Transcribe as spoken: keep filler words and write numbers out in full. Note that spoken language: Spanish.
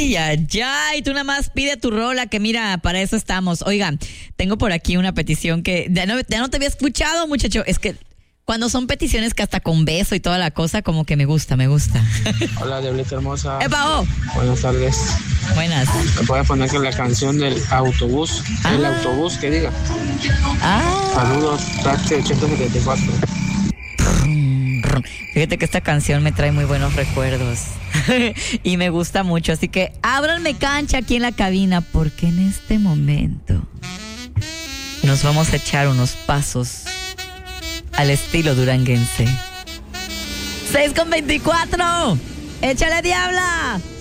Ay, ay, ay, tú nada más pide tu rola, que mira, para eso estamos. Oigan, tengo por aquí una petición que ya no, ya no te había escuchado, muchacho. Es que cuando son peticiones que hasta con beso y toda la cosa, como que me gusta, me gusta. Hola, Diablita hermosa. ¡Epa, oh! Buenas tardes. Buenas. ¿Me puedes poner que la canción del autobús? Ah. El autobús, que diga. Ah. Saludos, Taxi ochocientos setenta y cuatro. Fíjate que esta canción me trae muy buenos recuerdos y me gusta mucho, así que ábranme cancha aquí en la cabina, porque en este momento nos vamos a echar unos pasos al estilo duranguense. seis con veinticuatro, échale, diabla.